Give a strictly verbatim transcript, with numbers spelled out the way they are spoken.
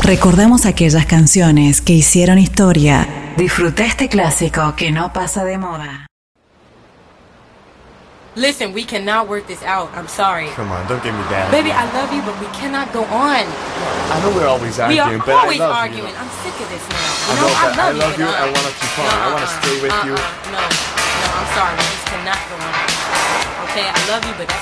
Recordamos aquellas canciones que hicieron historia. Disfruta este clásico que no pasa de moda. Listen, we cannot work this out. I'm sorry. Come on, don't get me down. Baby, I love you, but we cannot go on. I know we're always arguing, we are but always I love arguing. you. I'm sick of this now. I You know, know, I but love I love you. you. but I want to keep on. No, I want to uh-uh. stay with uh-uh. you. No, no, I'm sorry. This cannot go on. Okay, I love you, but that's